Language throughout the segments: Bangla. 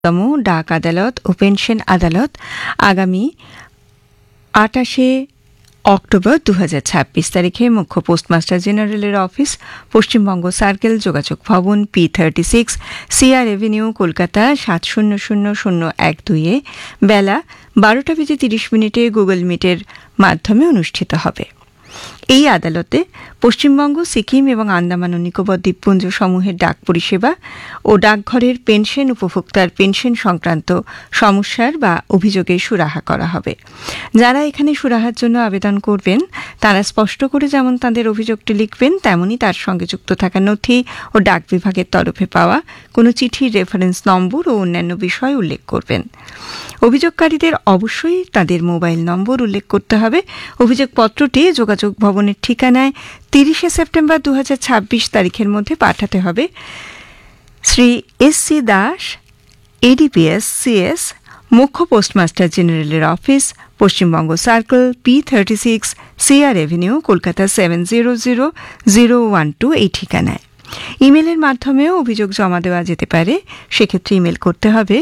তম ডাক আদালত ও পেনশন আদালত আগামী 28 অক্টোবর 2026 তারিখে মুখ্য পোস্টমাস্টার জেনারেলের অফিস, পশ্চিমবঙ্গ সার্কেল, যোগাযোগ ভবন, P36, CR এভিনিউ, কলকাতা 700012 বেলা 12:30 গুগল মিটের মাধ্যমে অনুষ্ঠিত হবে। এই আদালতে পশ্চিমবঙ্গ, সিকিম এবং আন্দামান ও নিকোবর দ্বীপপুঞ্জ সমূহের ডাক পরিষেবা ও ডাকঘরের পেনশন উপভোক্তার পেনশন সংক্রান্ত সমস্যার বা অভিযোগের সুরাহা করা হবে। যারা এখানে সুরাহার জন্য আবেদন করবেন তারা স্পষ্ট করে যেমন তাদের অভিযোগটি লিখবেন, তেমনি তার সঙ্গে যুক্ত থাকা নথি ও ডাক বিভাগের তরফে পাওয়া কোনো চিঠির রেফারেন্স নম্বর ও অন্যান্য বিষয় উল্লেখ করবেন। অভিযোগকারীদের অবশ্যই তাদের মোবাইল নম্বর উল্লেখ করতে হবে। অভিযোগপত্রটি যোগাযোগ ভবনের ঠিকানায় 30 সেপ্টেম্বর 2026 তারিখের মধ্যে পাঠাতে হবে। Shri SC Das, ADPS CS, মুখ্য পোস্টমাস্টার জেনারেলের office, Paschimbanga circle, P36, CR Avenue, Kolkata 700012 এই ঠিকানায়। ইমেলের মাধ্যমেও অভিযোগ জমা দেওয়া যেতে পারে। সেক্ষেত্রে ইমেল করতে হবে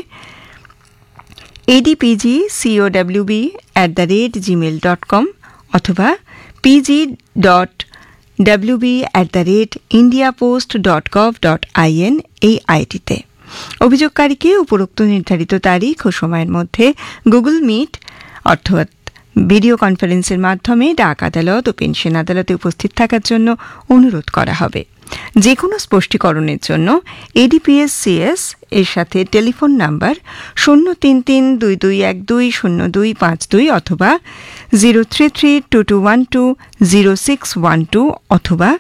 adpgcowb@gmail.com অথবা pg.wb@indiapost.gov.in এই আইডিতে। অভিযোগকারীকে উপরোক্ত নির্ধারিত তারিখ ও সময়ের মধ্যে গুগল মিট অর্থাৎ ভিডিও কনফারেন্সের মাধ্যমে ডাক আদালত ও পেনশন আদালতে উপস্থিত থাকার জন্য অনুরোধ করা হবে। যে কোনো স্পষ্টীকরণের জন্য ADPS CS এর সাথে টেলিফোন নাম্বার 03322120252 অথবা 03322120612 অথবা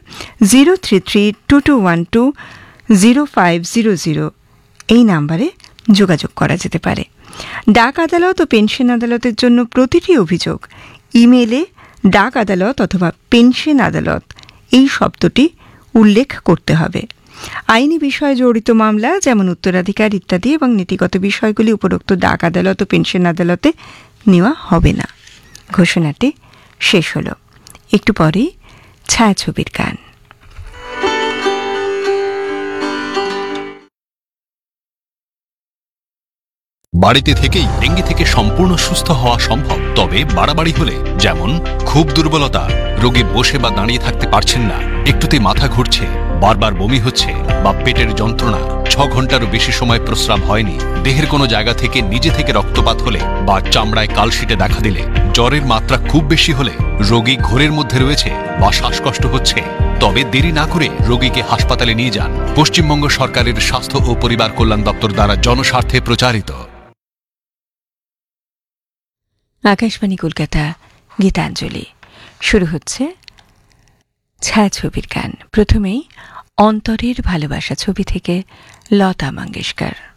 03322120500 এই নাম্বারে যোগাযোগ করা যেতে পারে। ডাক আদালত ও পেনশন আদালতের জন্য প্রতিটি অভিযোগ ইমেলে ডাক আদালত অথবা পেনশন আদালত এই শব্দটি উল্লেখ করতে হবে। আইনি বিষয়ে জড়িত মামলা যেমন উত্তরাধিকার ইত্যাদি এবং নীতিগত বিষয়গুলি উপরোক্ত ডাক আদালত ও পেনশন আদালতে নেওয়া হবে না। ঘোষণাটি শেষ হল। একটু পরেই ছায়াছবির গান। বাড়িতে থেকেই ডেঙ্গি থেকে সম্পূর্ণ সুস্থ হওয়া সম্ভব, তবে বাড়াবাড়ি হলে, যেমন খুব দুর্বলতা, রোগী বসে বা দাঁড়িয়ে থাকতে পারছেন না, একটুতে মাথা ঘুরছে, বারবার বমি হচ্ছে বা পেটের যন্ত্রণা, 6 ঘন্টারও বেশি সময় প্রস্রাব হয়নি, দেহের কোনো জায়গা থেকে নিজে থেকে রক্তপাত হলে বা চামড়ায় কালশিটে দেখা দিলে, জ্বরের মাত্রা খুব বেশি হলে, রোগী ঘোরের মধ্যে রয়েছে বা শ্বাসকষ্ট হচ্ছে, তবে দেরি না করে রোগীকে হাসপাতালে নিয়ে যান। পশ্চিমবঙ্গ সরকারের স্বাস্থ্য ও পরিবার কল্যাণ দপ্তর দ্বারা জনস্বার্থে প্রচারিত। আকাশবাণী কলকাতা, গীতাঞ্জলি। শুরু হচ্ছে ছায়াছবির গান। প্রথমেই অন্তরের ভালোবাসা ছবি থেকে লতা মঙ্গেশকর।